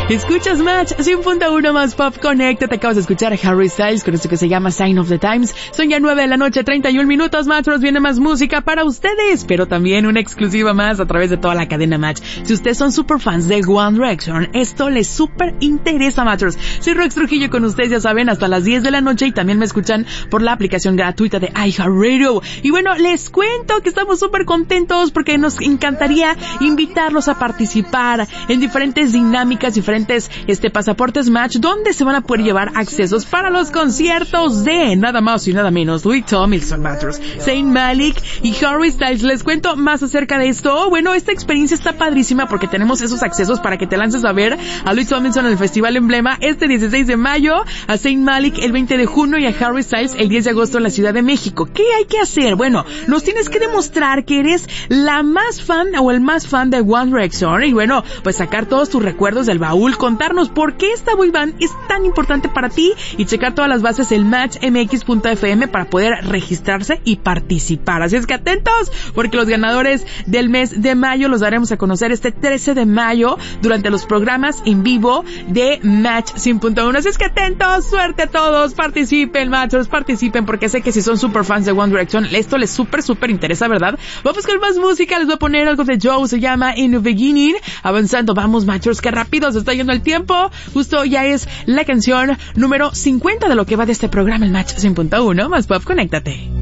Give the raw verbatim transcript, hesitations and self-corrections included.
Escuchas Match cien punto uno más Pop Connect. Te acabas de escuchar a Harry Styles con esto que se llama Sign of the Times. Son ya nueve de la noche, treinta y un minutos. Matchers, viene más música para ustedes, pero también una exclusiva más a través de toda la cadena Match. Si ustedes son super fans de One Direction, esto les super interesa, Matchers. Soy Rox Trujillo con ustedes, ya saben, hasta las diez de la noche, y también me escuchan por la aplicación gratuita de iHeartRadio. Y bueno, les cuento que estamos súper contentos porque nos encantaría invitarlos a participar en diferentes dinámicas, diferentes este pasaportes Match, donde se van a poder llevar accesos para los conciertos de nada más y nada menos Louis Tomlinson, Matchers, Zayn Malik y Harry Styles. Les cuento más acerca de esto. Bueno, esta experiencia está padrísima porque tenemos esos accesos para que te lances a ver a Louis Tomlinson en el Festival Emblema este dieciséis de mayo, a Zayn Malik el veinte de junio y a Harry Styles el diez de agosto en la Ciudad de México. ¿Qué hay que hacer? Bueno, nos tienes que demostrar que eres la más fan o el más fan de One Direction, y bueno, pues sacar todos tus recuerdos del baúl, contarnos por qué esta boy band es tan importante para ti y checar todas las bases en match m x punto f m para poder registrarse y participar. Así es que atentos, porque los ganadores del mes de mayo los daremos a conocer este trece de mayo durante los programas en vivo de Match cien punto uno. Así es que atentos, suerte a todos, participen, Matchers, participen, porque sé que si son super fans de One Direction, esto les súper, súper interesa, ¿verdad? Vamos con más música, les voy a poner algo de Joe, se llama In the Beginning. Avanzando, vamos, Matchers, que rápido se está yendo el tiempo. Justo ya es la canción número cincuenta de lo que va de este programa, el Match cien punto uno más Pop, conéctate.